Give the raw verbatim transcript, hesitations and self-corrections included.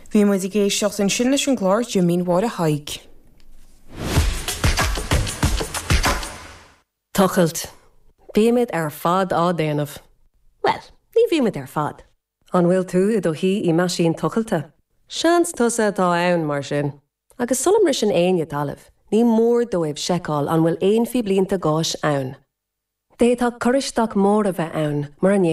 Bhí muid i géisteach an sin leis an glár Jimín Mháire Haig. Tuchailt. Bíimiid ar fad á déanamh. Well, ní bhíimiid ar fad. An bhfuil tú i do hí i meisín tuchailte. Seans tusa dá ann mar sin. Agus sulam ris an aine talamh. Ní mór dóibh seicáil an bhfuil éon fi blianta gáis ann. Détá coristeach mór a bheith ann mar an